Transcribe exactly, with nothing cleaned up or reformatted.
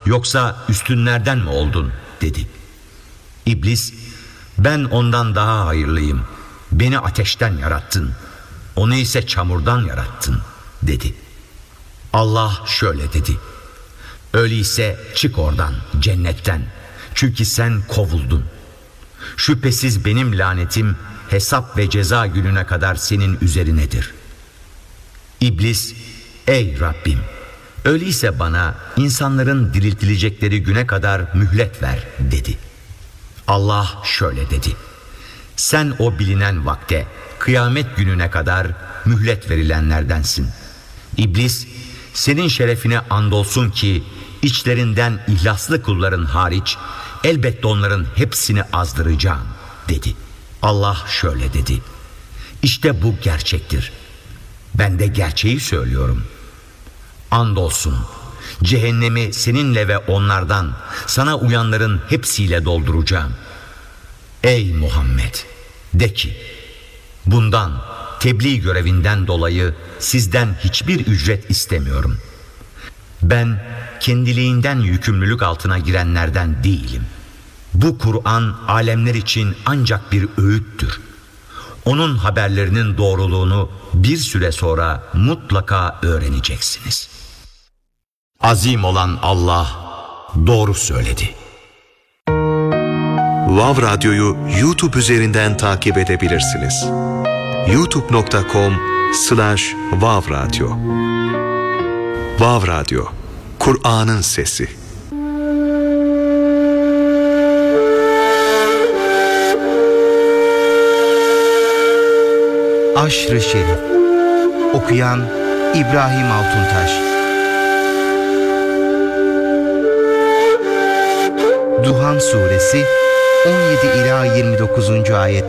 yoksa üstünlerden mi oldun dedi. İblis, ben ondan daha hayırlıyım. Beni ateşten yarattın, onu ise çamurdan yarattın dedi. Allah şöyle dedi: öyleyse çık oradan, cennetten, çünkü sen kovuldun. Şüphesiz benim lanetim hesap ve ceza gününe kadar senin üzerinedir. İblis, ey Rabbim, öyleyse bana insanların diriltilecekleri güne kadar mühlet ver dedi. Allah şöyle dedi: sen o bilinen vakte, kıyamet gününe kadar mühlet verilenlerdensin. İblis, senin şerefine andolsun ki içlerinden ihlaslı kulların hariç elbette onların hepsini azdıracağım dedi. Allah şöyle dedi: İşte bu gerçektir. Ben de gerçeği söylüyorum. Andolsun cehennemi seninle ve onlardan, sana uyanların hepsiyle dolduracağım. Ey Muhammed, de ki, bundan, tebliğ görevinden dolayı sizden hiçbir ücret istemiyorum. Ben kendiliğinden yükümlülük altına girenlerden değilim. Bu Kur'an alemler için ancak bir öğüttür. Onun haberlerinin doğruluğunu bir süre sonra mutlaka öğreneceksiniz. Azim olan Allah doğru söyledi. Vav Radyo'yu YouTube üzerinden takip edebilirsiniz. youtube nokta com slash vav radyo. Vav Radyo, Kur'an'ın sesi. Aşr-ı Şerif. Okuyan İbrahim Altuntaş. Duhan Suresi on yedi ila yirmi dokuzuncu ayet.